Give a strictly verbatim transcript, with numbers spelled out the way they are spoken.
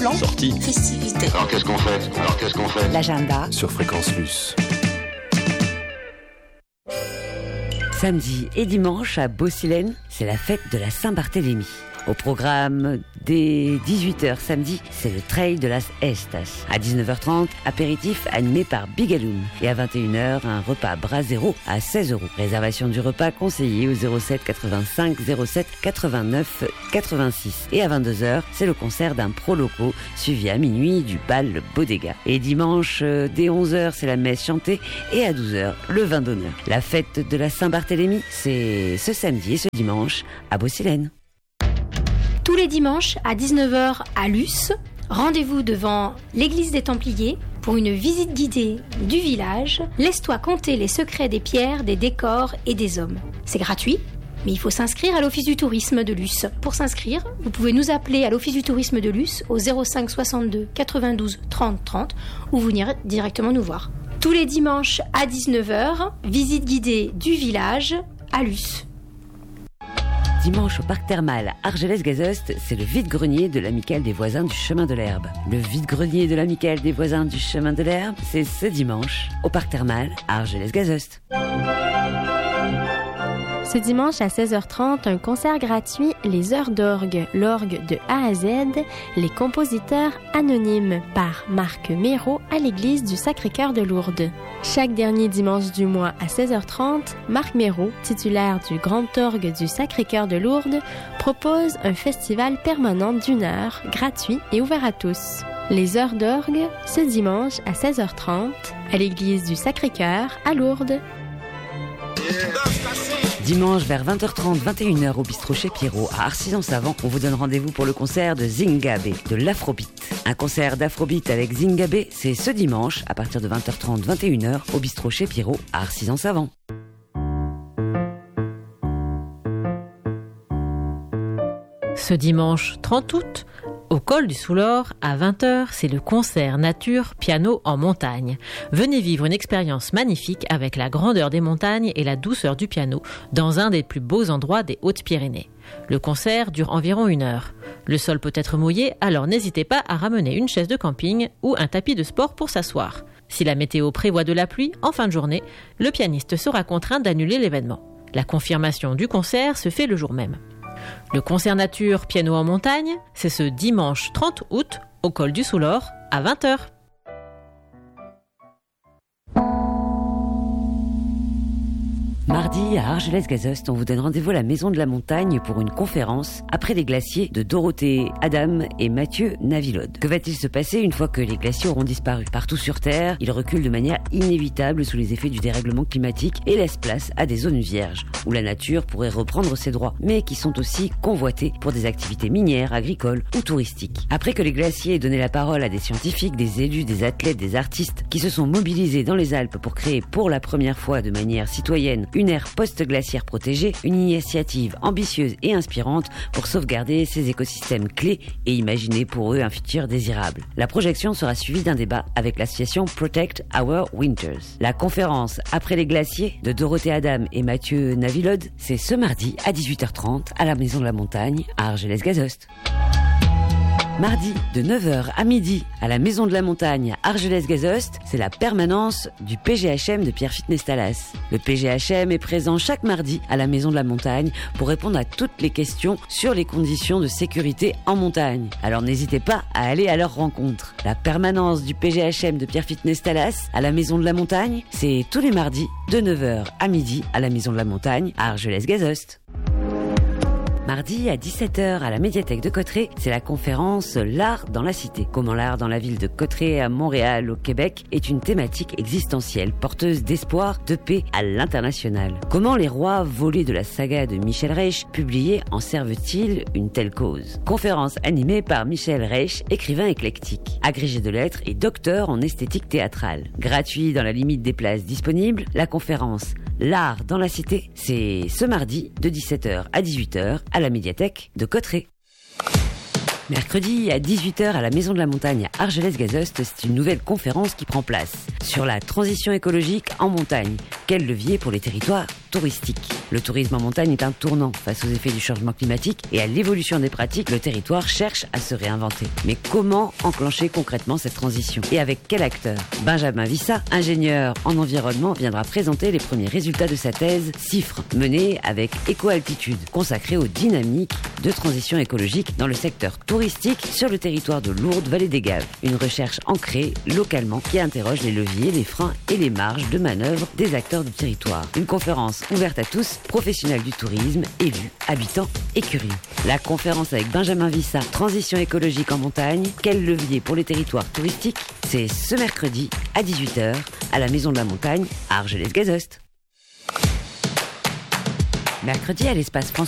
plan. Sortie. Festivité. Alors qu'est-ce qu'on fait Alors qu'est-ce qu'on fait L'agenda. Sur Fréquence Luce. Samedi et dimanche à Beausilène, c'est la fête de la Saint-Barthélemy. Au programme, dès dix-huit heures samedi, c'est le Trail de las Estas. À dix-neuf heures trente, apéritif animé par Bigaloon. Et à vingt et une heures, un repas Brasero à seize euros. Réservation du repas conseillé au zéro sept quatre-vingt-cinq zéro sept quatre-vingt-neuf quatre-vingt-six. Et à vingt-deux heures, c'est le concert d'un pro loco, suivi à minuit du bal Bodega. Et dimanche, dès onze heures, c'est la messe chantée. Et à douze heures, le vin d'honneur. La fête de la Saint-Barthélemy, c'est ce samedi et ce dimanche à Beausilène. Tous les dimanches à dix-neuf heures à Luce, rendez-vous devant l'église des Templiers pour une visite guidée du village. Laisse-toi compter les secrets des pierres, des décors et des hommes. C'est gratuit, mais il faut s'inscrire à l'Office du tourisme de Luce. Pour s'inscrire, vous pouvez nous appeler à l'Office du tourisme de Luce au zéro cinq soixante-deux quatre-vingt-douze trente trente ou venir directement nous voir. Tous les dimanches à dix-neuf heures, visite guidée du village à Luce. Dimanche au parc thermal Argelès-Gazost, c'est le vide-grenier de l'amicale des voisins du chemin de l'herbe. Le vide-grenier de l'amicale des voisins du chemin de l'herbe, c'est ce dimanche au parc thermal Argelès-Gazost. Ce dimanche à seize heures trente, un concert gratuit, les heures d'orgue, l'orgue de A à Z, les compositeurs anonymes par Marc Méraud à l'église du Sacré-Cœur de Lourdes. Chaque dernier dimanche du mois à seize heures trente, Marc Méraud, titulaire du Grand Orgue du Sacré-Cœur de Lourdes, propose un festival permanent d'une heure, gratuit et ouvert à tous. Les heures d'orgue, ce dimanche à seize heures trente, à l'église du Sacré-Cœur à Lourdes. Dimanche vers vingt heures trente, vingt et une heures au bistrot chez Pierrot à Arcis-en-Savant, on vous donne rendez-vous pour le concert de Zingabé, de l'Afrobeat. Un concert d'Afrobeat avec Zingabé, c'est ce dimanche à partir de vingt heures trente, vingt et une heures au bistrot chez Pierrot à Arcis-en-Savant. Ce dimanche trente août, au col du Soulor, à vingt heures, c'est le concert nature piano en montagne. Venez vivre une expérience magnifique avec la grandeur des montagnes et la douceur du piano dans un des plus beaux endroits des Hautes-Pyrénées. Le concert dure environ une heure. Le sol peut être mouillé, alors n'hésitez pas à ramener une chaise de camping ou un tapis de sport pour s'asseoir. Si la météo prévoit de la pluie, en fin de journée, le pianiste sera contraint d'annuler l'événement. La confirmation du concert se fait le jour même. Le concert nature piano en montagne, c'est ce dimanche trente août au col du Soulor à vingt heures. Mardi, à Argelès-Gazost, on vous donne rendez-vous à la Maison de la Montagne pour une conférence après les glaciers de Dorothée Adam et Mathieu Navilode. Que va-t-il se passer une fois que les glaciers auront disparu ? Partout sur Terre, ils reculent de manière inévitable sous les effets du dérèglement climatique et laissent place à des zones vierges, où la nature pourrait reprendre ses droits, mais qui sont aussi convoitées pour des activités minières, agricoles ou touristiques. Après que les glaciers aient donné la parole à des scientifiques, des élus, des athlètes, des artistes, qui se sont mobilisés dans les Alpes pour créer pour la première fois de manière citoyenne une aire post-glaciaire protégée, une initiative ambitieuse et inspirante pour sauvegarder ces écosystèmes clés et imaginer pour eux un futur désirable. La projection sera suivie d'un débat avec l'association Protect Our Winters. La conférence Après les glaciers de Dorothée Adam et Mathieu Navilode, c'est ce mardi à dix-huit heures trente à la Maison de la Montagne à Argelès-Gazost. Mardi, de neuf heures à midi, à la Maison de la Montagne à Argelès-Gazost, c'est la permanence du P G H M de Pierre Fitness Talas. Le P G H M est présent chaque mardi à la Maison de la Montagne pour répondre à toutes les questions sur les conditions de sécurité en montagne. Alors n'hésitez pas à aller à leur rencontre. La permanence du P G H M de Pierre Fitness Talas à la Maison de la Montagne, c'est tous les mardis, de neuf heures à midi, à la Maison de la Montagne à Argelès-Gazost. Mardi à dix-sept heures à la médiathèque de Cotterêts, c'est la conférence L'art dans la cité. Comment l'art dans la ville de Cotterêts à Montréal au Québec est une thématique existentielle, porteuse d'espoir, de paix à l'international. Comment les rois volés de la saga de Michel Reich publiés en servent-ils une telle cause ? Conférence animée par Michel Reich, écrivain éclectique, agrégé de lettres et docteur en esthétique théâtrale. Gratuit dans la limite des places disponibles, la conférence L'art dans la cité, c'est ce mardi de dix-sept heures à dix-huit heures à la médiathèque de Cotterêts. Mercredi à dix-huit heures à la Maison de la Montagne à Argelès-Gazost, c'est une nouvelle conférence qui prend place sur la transition écologique en montagne. Quel levier pour les territoires touristique. Le tourisme en montagne est un tournant face aux effets du changement climatique et à l'évolution des pratiques. Le territoire cherche à se réinventer. Mais comment enclencher concrètement cette transition? Et avec quel acteur? Benjamin Vissa, ingénieur en environnement, viendra présenter les premiers résultats de sa thèse CIFRE, menée avec Éco-Altitude, consacrée aux dynamiques de transition écologique dans le secteur touristique sur le territoire de Lourdes, Vallée des Gaves. Une recherche ancrée localement qui interroge les leviers, les freins et les marges de manœuvre des acteurs du territoire. Une conférence ouverte à tous, professionnels du tourisme, élus, habitants et curieux. La conférence avec Benjamin Vissa, transition écologique en montagne, quel levier pour les territoires touristiques? C'est ce mercredi à dix-huit heures à la Maison de la Montagne à Argelès-Gazost. Mercredi à l'espace France